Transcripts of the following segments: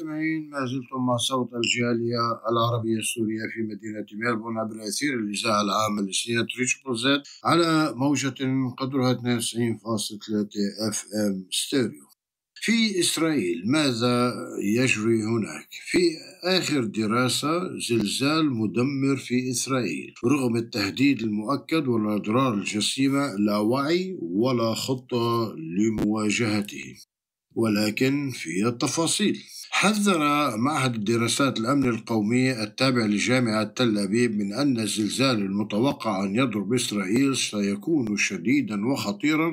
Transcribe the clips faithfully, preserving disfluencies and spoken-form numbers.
المستمعين، ما زلتم مع صوت الجالية العربية السورية في مدينة ميلبورن عبر أثير الإذاعة العامة لسنية تريبل زد على موجة قدرها اثنين وتسعين فاصلة ثلاثة اف ام ستيريو. في إسرائيل ماذا يجري هناك؟ في آخر دراسة، زلزال مدمر في إسرائيل رغم التهديد المؤكد والأضرار الجسيمة، لا وعي ولا خطة لمواجهته. ولكن في التفاصيل، حذر معهد الدراسات الأمن القومي التابع لجامعة تل أبيب من أن الزلزال المتوقع أن يضرب إسرائيل سيكون شديدا وخطيرا،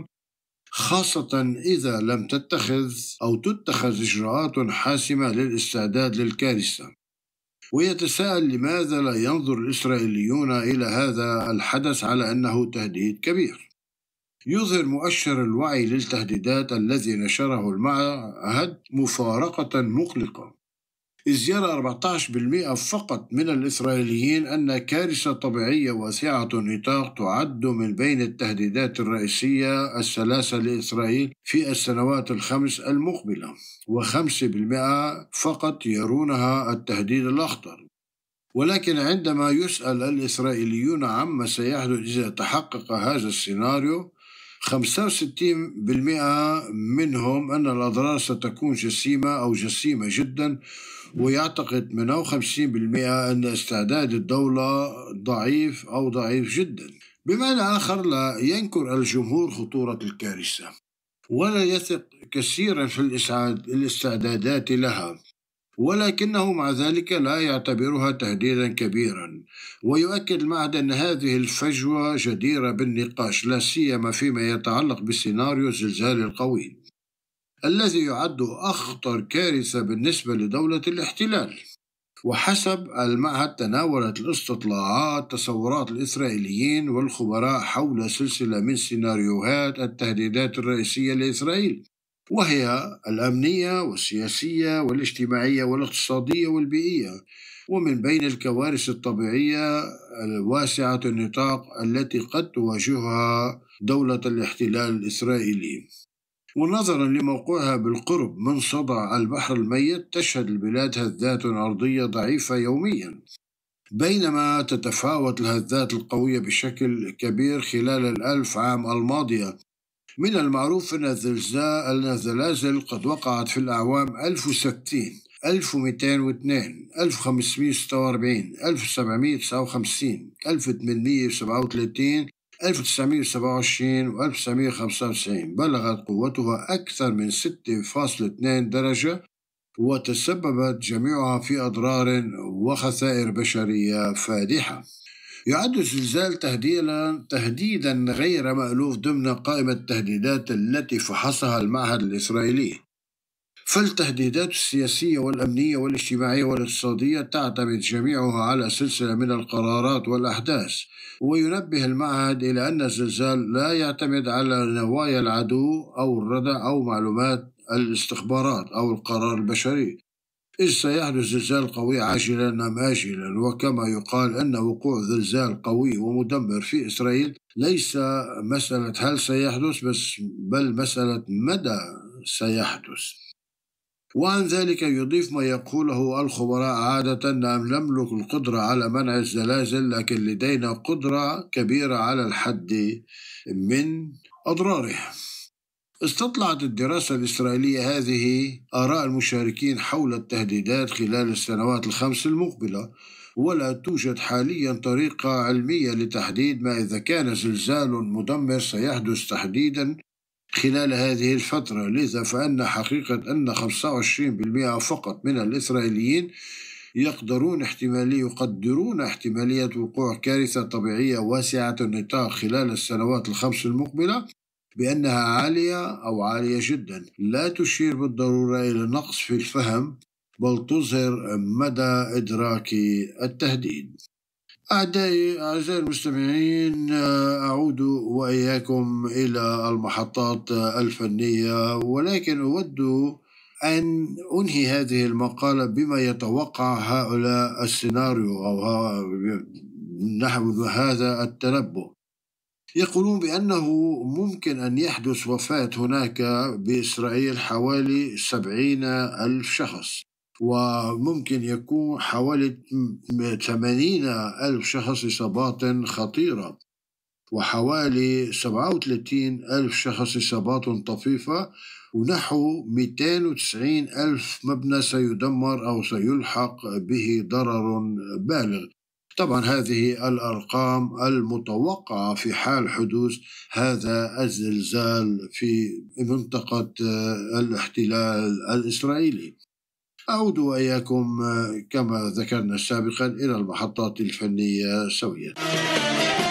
خاصة إذا لم تتخذ أو تتخذ إجراءات حاسمة للاستعداد للكارثة. ويتساءل لماذا لا ينظر الإسرائيليون إلى هذا الحدث على أنه تهديد كبير. يظهر مؤشر الوعي للتهديدات الذي نشره المعهد مفارقة مقلقة، إذ يرى أربعة عشر بالمئة فقط من الإسرائيليين أن كارثة طبيعية واسعة النطاق تعد من بين التهديدات الرئيسية الثلاثة لإسرائيل في السنوات الخمس المقبلة، وخمسة بالمئة فقط يرونها التهديد الأخطر. ولكن عندما يسأل الإسرائيليون عما سيحدث إذا تحقق هذا السيناريو، خمسة وستين بالمئة منهم أن الأضرار ستكون جسيمة أو جسيمة جدا، ويعتقد ثمانية وخمسين بالمئة أن استعداد الدولة ضعيف أو ضعيف جدا. بمعنى آخر، لا ينكر الجمهور خطورة الكارثة ولا يثق كثيرا في الاستعدادات لها، ولكنه مع ذلك لا يعتبرها تهديدا كبيرا. ويؤكد المعهد أن هذه الفجوة جديرة بالنقاش، لا سيما فيما يتعلق بسيناريو الزلزال القوي الذي يعد أخطر كارثة بالنسبة لدولة الاحتلال. وحسب المعهد، تناولت الاستطلاعات تصورات الإسرائيليين والخبراء حول سلسلة من سيناريوهات التهديدات الرئيسية لإسرائيل، وهي الأمنية والسياسية والاجتماعية والاقتصادية والبيئية، ومن بين الكوارث الطبيعية الواسعة النطاق التي قد تواجهها دولة الاحتلال الإسرائيلي. ونظرا لموقعها بالقرب من صدع البحر الميت، تشهد البلاد هزات أرضية ضعيفة يوميا، بينما تتفاوت الهزات القوية بشكل كبير خلال الألف عام الماضية. من المعروف أن الزلازل قد وقعت في الأعوام ألف وستين، ألف ومئتين واثنين، ألف وخمسمئة وستة وأربعين، ألف وسبعمئة وتسعة وخمسين، ألف وثمانمئة وسبعة وثلاثين، ألف وتسعمئة وسبعة وعشرين و ألف وتسعمئة وخمسة وتسعين. بلغت قوتها أكثر من ستة فاصلة اثنين درجة، وتسببت جميعها في أضرار وخسائر بشرية فادحة. يعد الزلزال تهديدا تهديدا غير مألوف ضمن قائمة التهديدات التي فحصها المعهد الإسرائيلي. فالتهديدات السياسية والأمنية والاجتماعية والاقتصادية تعتمد جميعها على سلسلة من القرارات والأحداث. وينبه المعهد إلى أن الزلزال لا يعتمد على نوايا العدو أو الردع أو معلومات الاستخبارات أو القرار البشري، إذ سيحدث زلزال قوي عاجلا أم آجلا. وكما يقال أن وقوع زلزال قوي ومدمر في إسرائيل ليس مسألة هل سيحدث بس، بل مسألة مدى سيحدث. وعن ذلك يضيف ما يقوله الخبراء: عادة نحن نملك القدرة على منع الزلازل، لكن لدينا قدرة كبيرة على الحد من أضرارها. استطلعت الدراسة الإسرائيلية هذه آراء المشاركين حول التهديدات خلال السنوات الخمس المقبلة، ولا توجد حاليا طريقة علمية لتحديد ما إذا كان زلزال مدمر سيحدث تحديدا خلال هذه الفترة. لذا فإن حقيقة أن خمسة وعشرين بالمئة فقط من الإسرائيليين يقدرون احتمالية يقدرون احتمالية وقوع كارثة طبيعية واسعة النطاق خلال السنوات الخمس المقبلة بأنها عالية أو عالية جدا، لا تشير بالضرورة إلى نقص في الفهم، بل تظهر مدى إدراك التهديد. أعزائي أعزائي المستمعين، أعود وإياكم إلى المحطات الفنية، ولكن أود أن أنهي هذه المقالة بما يتوقع هؤلاء السيناريو أو نحو هذا التنبؤ. يقولون بأنه ممكن أن يحدث وفاة هناك بإسرائيل حوالي سبعين ألف شخص، وممكن يكون حوالي ثمانين ألف شخص إصابات خطيرة، وحوالي سبعة وثلاثين ألف شخص إصابات طفيفة، ونحو مئتين وتسعين ألف مبنى سيدمر أو سيلحق به ضرر بالغ. طبعا هذه الأرقام المتوقعة في حال حدوث هذا الزلزال في منطقة الاحتلال الإسرائيلي. أعود وإياكم كما ذكرنا سابقا إلى المحطات الفنية سويا.